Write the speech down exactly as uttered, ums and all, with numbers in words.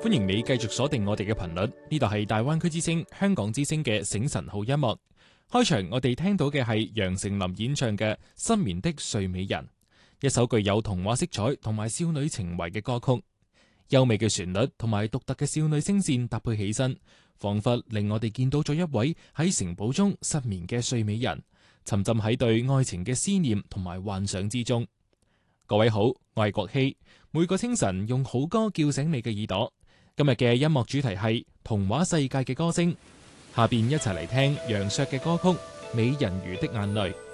歡迎你繼續鎖定我哋嘅頻率，呢度係大灣區之聲、香港之聲嘅醒晨好音樂。開場我哋聽到嘅係楊丞琳演唱嘅《失眠的睡美人》，一首具有童話色彩同埋少女情懷嘅歌曲。優美嘅旋律同埋獨特嘅少女聲線搭配起身，仿佛令我哋見到咗一位喺城堡中失眠嘅睡美人，沉浸喺對愛情嘅思念同埋幻想之中。各位好，我係國希，每個清晨用好歌叫醒你嘅耳朵。今日嘅音樂主題係童話世界嘅歌聲，下邊一齊嚟聽楊卓嘅歌曲《美人魚的眼淚》。